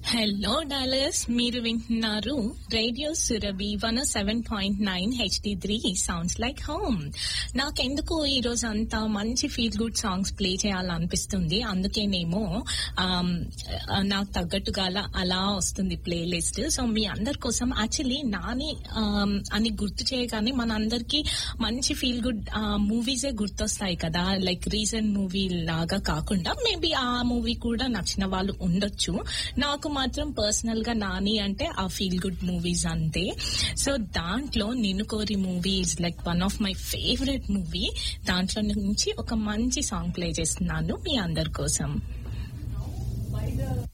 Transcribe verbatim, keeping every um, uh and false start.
Hello dollars, మీరు వింటున్నారు radio Surabhi one seven point nine HD three sounds like home. నాకెందుకు ఈ రోజు అంత మంచి ఫీల్ గుడ్ సాంగ్స్ ప్లే చేయాలనిపిస్తుంది. అందుకేనేమో ఆమ్, నాకు తగ్గట్టుగా అలా అలా వస్తుంది ప్లే లిస్ట్. సో మీ అందరి కోసం యాక్చువల్లీ నాని ఆమ్, అని గుర్తు చేయగానే మన అందరికి మంచి ఫీల్ గుడ్ మూవీసే గుర్తొస్తాయి కదా. లైక్ రీసెంట్ మూవీ లాగా కాకుండా మేబీ ఆ మూవీ కూడా నచ్చిన వాళ్ళు ఉండొచ్చు. నాకు మాత్రం పర్సనల్ గా నాని అంటే ఆ ఫీల్ గుడ్ మూవీస్ అంతే. సో దాంట్లో నిన్ను కోరి movie is like one of my favourite movie. దాంట్లో నుంచి ఒక మంచి సాంగ్ ప్లే చేస్తున్నాను మీ అందరి కోసం.